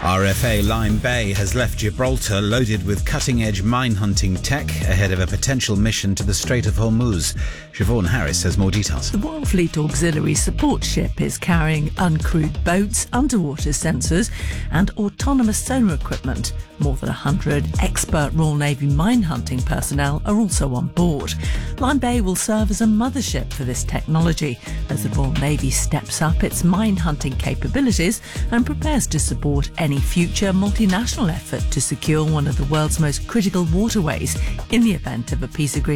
RFA Lyme Bay has left Gibraltar loaded with cutting-edge mine-hunting tech ahead of a potential mission to the Strait of Hormuz. Siobhan Harris has more details. The Royal Fleet Auxiliary Support Ship is carrying uncrewed boats, underwater sensors and autonomous sonar equipment. More than 100 expert Royal Navy mine-hunting personnel are also on board. Lyme Bay will serve as a mothership for this technology as the Royal Navy steps up its mine-hunting capabilities and prepares to support any future multinational effort to secure one of the world's most critical waterways in the event of a peace agreement.